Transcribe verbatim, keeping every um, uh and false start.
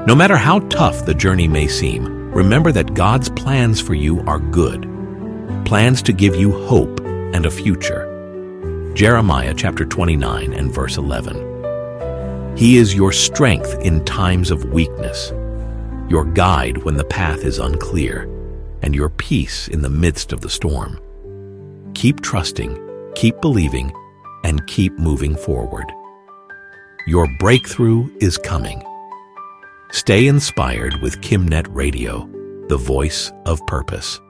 No matter how tough the journey may seem, remember that God's plans for you are good. Plans to give you hope and a future. Jeremiah chapter twenty-nine and verse eleven. He is your strength in times of weakness, your guide when the path is unclear, and your peace in the midst of the storm. Keep trusting, keep believing, and keep moving forward. Your breakthrough is coming. Stay inspired with KimNet Radio, the voice of purpose.